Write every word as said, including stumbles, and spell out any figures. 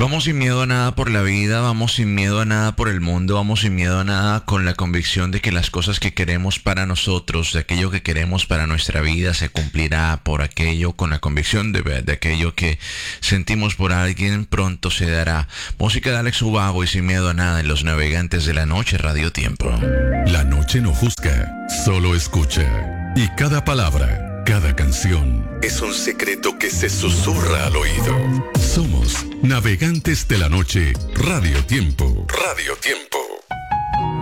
Vamos sin miedo a nada por la vida, vamos sin miedo a nada por el mundo, vamos sin miedo a nada con la convicción de que las cosas que queremos para nosotros, de aquello que queremos para nuestra vida, se cumplirá por aquello, con la convicción de, de aquello que sentimos por alguien, pronto se dará. Música de Alex Ubago y Sin Miedo a Nada en Los Navegantes de la Noche, Radio Tiempo. La noche no juzga, solo escucha. Y cada palabra, cada canción es un secreto que se susurra al oído. Somos Navegantes de la Noche, Radio Tiempo. Radio Tiempo.